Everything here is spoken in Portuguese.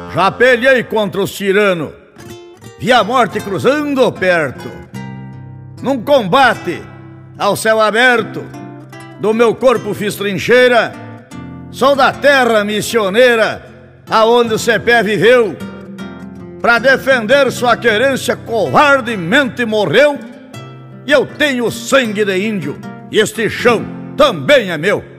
Já pelhei contra os tiranos, vi a morte cruzando perto. Num combate ao céu aberto, do meu corpo fiz trincheira. Sou da terra missioneira, aonde o Cepé viveu. Pra defender sua querência, covardemente morreu. E eu tenho sangue de índio, e este chão também é meu.